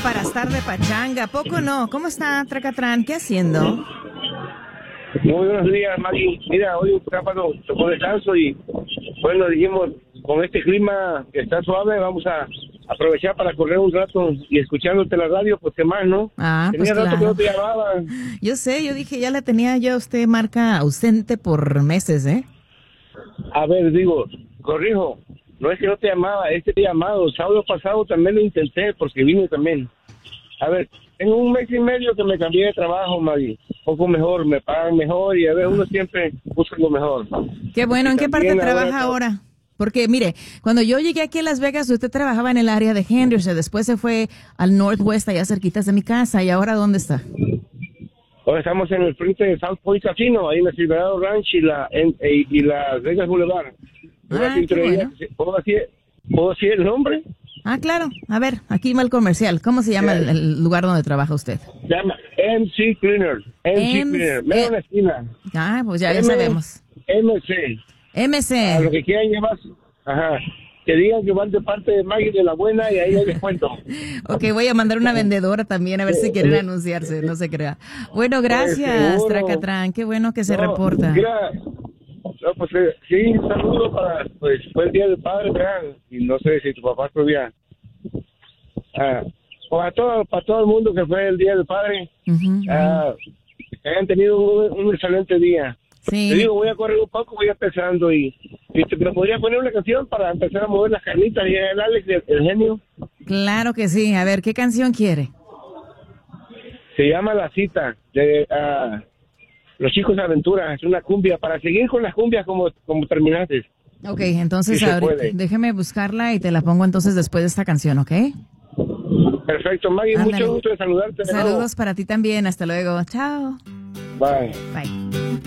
para estar de pachanga, ¿a poco no? ¿Cómo está, Tracatrán? ¿Qué haciendo? Muy buenos días, Maggie. Mira, hoy un sábado tocó descanso y bueno, dijimos, con este clima que está suave, vamos a aprovechar para correr un rato y escuchándote la radio, pues qué más, ¿no? Ah, Tenía pues rato claro. que no te llamaba. Yo sé, yo dije, ya la tenía yo a usted marca ausente por meses, ¿eh? A ver, digo, corrijo, no es que no te llamaba, este llamado, el sábado pasado también lo intenté porque vine también. A ver, tengo un mes y medio que me cambié de trabajo, Maggie. Un poco mejor, me pagan mejor y a ver, uno siempre busca lo mejor. Qué bueno, Y ¿en qué parte también trabaja ahora? Porque, mire, cuando yo llegué aquí a Las Vegas, usted trabajaba en el área de Henderson, después se fue al Northwest, allá cerquitas de mi casa, ¿y ahora dónde está? Ahora estamos en el frente de South Point Casino, ahí en el Silverado Ranch y la Vegas Boulevard. Ah, qué bueno. ¿Puedo decir el nombre? Ah, claro. A ver, aquí va el comercial. ¿Cómo se llama el lugar donde trabaja usted? Se llama MC Cleaner. Cleaner. Medio en la esquina. Ah, pues ya sabemos. MC. A lo MC. que quieran llevar. Ajá. Que digan que van de parte de Maggie de la buena y ahí hay descuento. Ok, voy a mandar una vendedora también a ver si quieren anunciarse, no se crea. Bueno, gracias, seguro. Tracatrán. Qué bueno que se No, reporta. mira, no, pues sí, saludo para, pues fue el Día del Padre, vean, y no sé si tu papá todavía. Para todo el mundo que fue el Día del Padre, Ujú. que hayan tenido un excelente día. Sí. Te digo, voy a correr un poco, voy empezando y me podría poner una canción para empezar a mover las carnitas y el Alex, el genio. Claro que sí. A ver, ¿qué canción quiere? Se llama La Cita de Los Chicos de Aventura. Es una cumbia para seguir con las cumbias como terminaste. Ok, entonces Sí se ahorita, puede. déjeme buscarla y te la pongo entonces después de esta canción, ¿ok? Perfecto, Maggie, Ándale. mucho gusto de saludarte. de nuevo. Saludos para ti también. Hasta luego. Chao. Bye. Bye.